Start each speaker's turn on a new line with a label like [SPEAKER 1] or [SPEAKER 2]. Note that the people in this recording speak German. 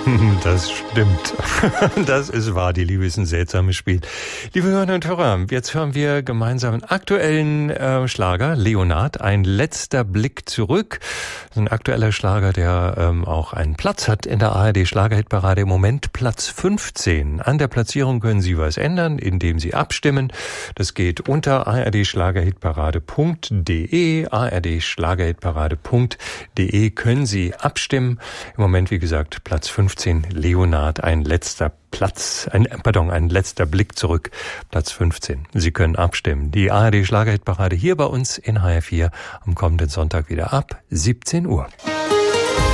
[SPEAKER 1] Das stimmt. Das ist wahr, die Liebe ist ein seltsames Spiel. Liebe Hörerinnen und Hörer, jetzt hören wir gemeinsam einen aktuellen Schlager, Leonard, ein letzter Blick zurück. Das ist ein aktueller Schlager, der auch einen Platz hat in der ARD-Schlagerhitparade. Im Moment Platz 15. An der Platzierung können Sie was ändern, indem Sie abstimmen. Das geht unter ardschlagerhitparade.de. ardschlagerhitparade.de können Sie abstimmen. Im Moment, wie gesagt, Platz 15, Leonard, ein letzter Blick zurück, Platz 15. Sie können abstimmen. Die ARD-Schlagerhitparade hier bei uns in HR4 am kommenden Sonntag wieder ab 17 Uhr.